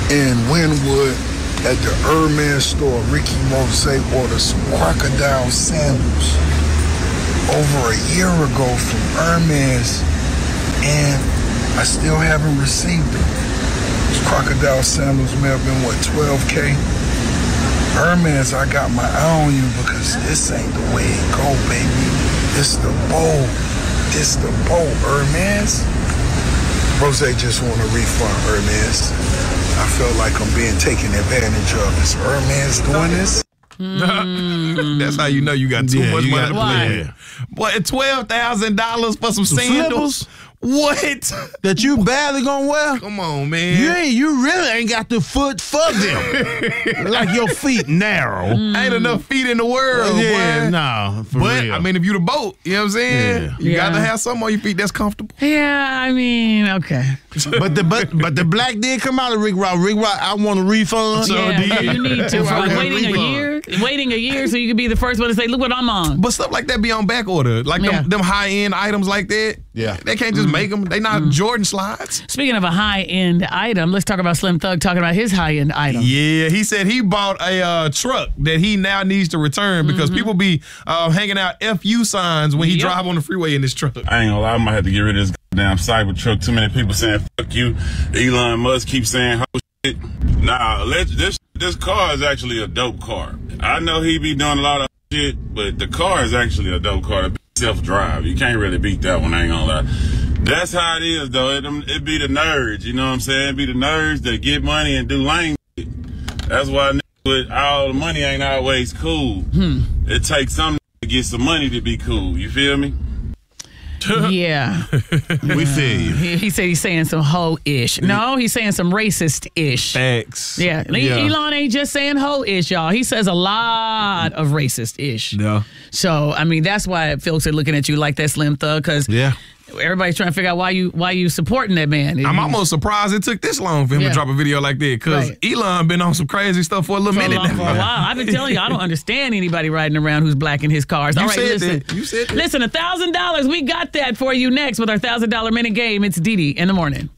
in Wynwood at the Hermes store. Ricky Mose ordered some crocodile sandals over a year ago from Hermes, and I still haven't received them. Those crocodile sandals may have been, what, $12K? Hermes, I got my eye on you because this ain't the way it go, baby. It's the bow. It's the bow, Hermes. Rose just want a refund, Hermes. I feel like I'm being taken advantage of. Is Hermes doing this? That's how you know you got too much money to play. Boy, $12,000 for some sandals? What? That you barely gonna wear? Come on, man. You really ain't got the foot for them. Like your feet narrow. Ain't enough feet in the world, boy. No, for real. I mean, if you the boat, you know what I'm saying? You got to have something on your feet that's comfortable. Yeah, I mean, okay. But the black did come out of Rick Ross. Rick Ross, I want a refund. So you need to. Waiting a year so you can be the first one to say, look what I'm on. But stuff like that be on back order. Like them high-end items like that. Yeah. They can't just make them. They not Jordan slides. Speaking of a high-end item, let's talk about Slim Thug talking about his high-end item. Yeah, he said he bought a truck that he now needs to return because people be hanging out FU signs when he drive on the freeway in this truck. I ain't gonna lie, I might have to get rid of this damn Cybertruck. Too many people saying fuck you. Elon Musk keeps saying ho shit. Nah, this car is actually a dope car. I know he be doing a lot of shit, but the car is actually a dope car. Self-drive. You can't really beat that one, I ain't gonna lie. That's how it is, though. It be the nerds, you know what I'm saying? It be the nerds that get money and do lame shit. That's why with all the money ain't always cool. It takes something to get some money to be cool. You feel me? Yeah. We feel you. He said he's saying some hoe-ish. No, he's saying some racist-ish. Facts. Yeah. Elon ain't just saying hoe-ish, y'all. He says a lot of racist-ish. Yeah. So, I mean, that's why folks are looking at you like that, Slim Thug, because everybody's trying to figure out why you supporting that man. I'm almost surprised it took this long for him to drop a video like that because Elon been on some crazy stuff for a little minute now. For a while. I've been telling you, I don't understand anybody riding around who's black in his cars. All right, listen. You said that. Listen, $1,000. We got that for you next with our $1,000 minute game. It's Didi in the morning.